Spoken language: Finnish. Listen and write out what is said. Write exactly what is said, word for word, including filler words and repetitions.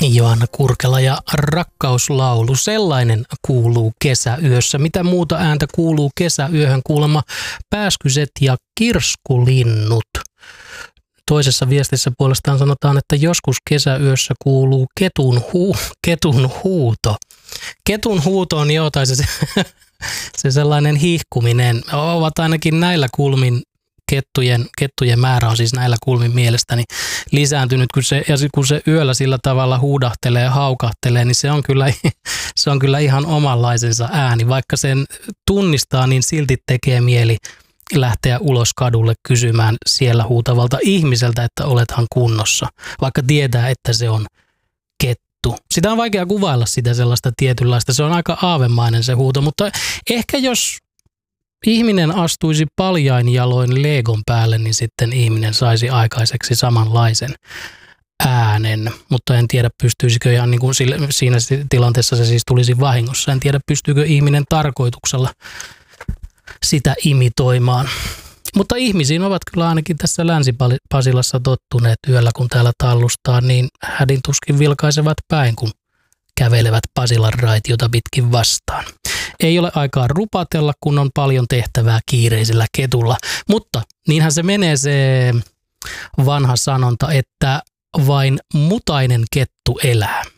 Joanna Kurkela ja Rakkauslaulu. Sellainen kuuluu kesäyössä. Mitä muuta ääntä kuuluu kesäyöhön? Kuulemma pääskyset ja kirskulinnut. Toisessa viestissä puolestaan sanotaan, että joskus kesäyössä kuuluu ketun, huu, ketun huuto. Ketun huuto on jo, tai se, se sellainen hihkuminen. Ovat ainakin näillä kulmin kettujen, kettujen määrä on siis näillä kulmin mielestäni lisääntynyt, kun se, ja kun se yöllä sillä tavalla huudahtelee ja haukahtelee, niin se on kyllä, se on kyllä ihan omanlaisensa ääni. Vaikka sen tunnistaa, niin silti tekee mieli lähteä ulos kadulle kysymään siellä huutavalta ihmiseltä, että olethan kunnossa, vaikka tietää, että se on kettu. Sitä on vaikea kuvailla sitä sellaista tietynlaista, se on aika aavemainen se huuto, mutta ehkä jos ihminen astuisi paljain jaloin leegon päälle, niin sitten ihminen saisi aikaiseksi samanlaisen äänen, mutta en tiedä pystyisikö ihan niin kuin siinä tilanteessa se siis tulisi vahingossa, en tiedä pystyykö ihminen tarkoituksella sitä imitoimaan. Mutta ihmisiin ovat kyllä ainakin tässä Länsi-Pasilassa tottuneet yöllä, kun täällä tallustaa, niin hädin tuskin vilkaisevat päin, kun kävelevät Pasilan raitiota pitkin vastaan. Ei ole aikaa rupatella, kun on paljon tehtävää kiireisellä ketulla, mutta niinhän se menee se vanha sanonta, että vain mutainen kettu elää.